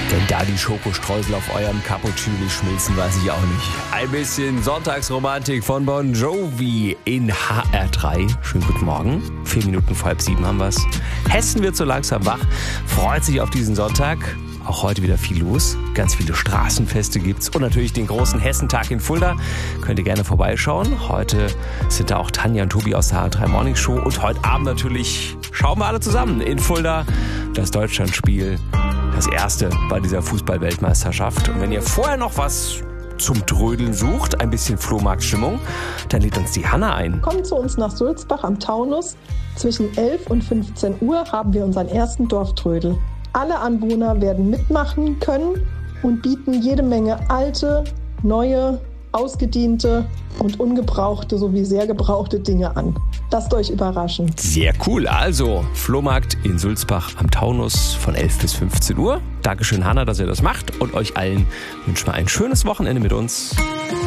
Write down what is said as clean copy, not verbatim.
Wenn da die Schokostreusel auf eurem Cappuccino schmilzen, weiß ich auch nicht. Ein bisschen Sonntagsromantik von Bon Jovi in HR3. Schönen guten Morgen. 4 Minuten vor 6:30 haben wir's. Hessen wird so langsam wach, freut sich auf diesen Sonntag. Auch heute wieder viel los. Ganz viele Straßenfeste gibt's und natürlich den großen Hessentag in Fulda. Könnt ihr gerne vorbeischauen. Heute sind da auch Tanja und Tobi aus der HR3 Morning Show. Und heute Abend natürlich schauen wir alle zusammen in Fulda das Deutschlandspiel. Das erste bei dieser Fußball-Weltmeisterschaft. Und wenn ihr vorher noch was zum Trödeln sucht, ein bisschen Flohmarktstimmung, dann lädt uns die Hanna ein. Kommt zu uns nach Sulzbach am Taunus. Zwischen 11 und 15 Uhr haben wir unseren ersten Dorftrödel. Alle Anwohner werden mitmachen können und bieten jede Menge alte, neue, ausgediente und ungebrauchte sowie sehr gebrauchte Dinge an. Lasst euch überraschen. Sehr cool. Also, Flohmarkt in Sulzbach am Taunus von 11 bis 15 Uhr. Dankeschön, Hanna, dass ihr das macht. Und euch allen wünschen wir ein schönes Wochenende mit uns.